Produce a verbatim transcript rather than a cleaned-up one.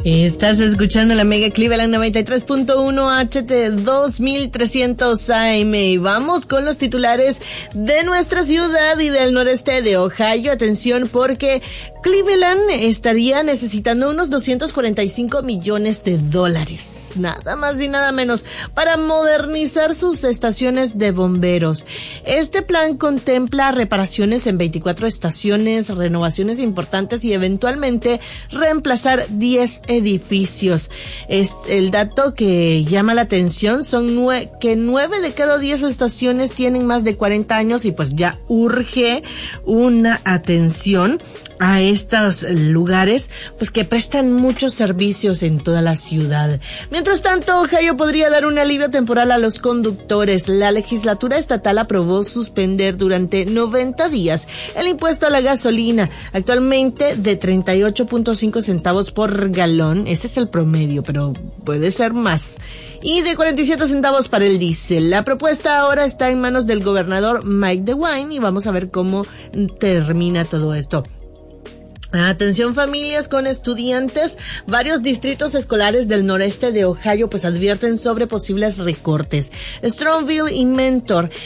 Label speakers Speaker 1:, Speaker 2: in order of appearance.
Speaker 1: Estás escuchando la Mega Cleveland noventa y tres punto uno H T dos mil trescientos A M y vamos con los titulares de nuestra ciudad y del noreste de Ohio. Atención, porque Cleveland estaría necesitando unos doscientos cuarenta y cinco millones de dólares, nada más y nada menos, para modernizar sus estaciones de bomberos. Este plan contempla reparaciones en veinticuatro estaciones, renovaciones importantes y eventualmente reemplazar diez edificios. Es el dato que llama la atención son nue- que nueve de cada diez estaciones tienen más de cuarenta años y pues ya urge una atención a estos lugares, pues que prestan muchos servicios en toda la ciudad. Mientras tanto, Ohio podría dar un alivio temporal a los conductores. La legislatura estatal aprobó suspender durante noventa días el impuesto a la gasolina, actualmente de treinta y ocho punto cinco centavos por galón. Ese es el promedio, pero puede ser más. Y de cuarenta y siete centavos para el diésel. La propuesta ahora está en manos del gobernador Mike DeWine y vamos a ver cómo termina todo esto. Atención, familias con estudiantes. Varios distritos escolares del noreste de Ohio pues advierten sobre posibles recortes. Strongville y Mentor